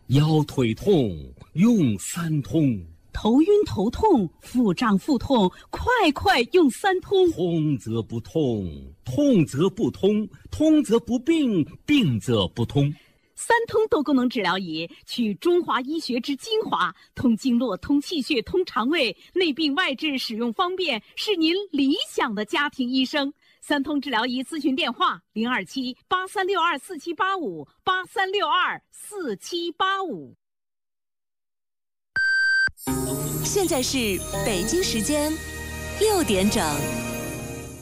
腰腿痛用三通， 头晕头痛、腹胀腹痛，快用三通。 通则不痛，痛则不通，通则不病，病则不通。 三通多功能治疗仪取中华医学之精华，通经络、通气血、通肠胃，内病外治，使用方便，是您理想的家庭医生。三通治疗仪咨询电话：027-8362-4785，8362-4785。 现在是北京时间6点整。